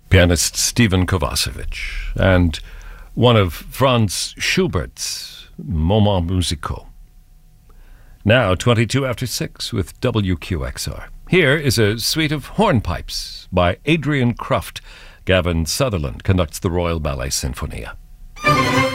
pianist Stephen Kovacevic, and one of Franz Schubert's Moments Musicaux. Now 22 after 6 with WQXR. Here is a suite of hornpipes by Adrian Kruft. Gavin Sutherland conducts the Royal Ballet Sinfonia.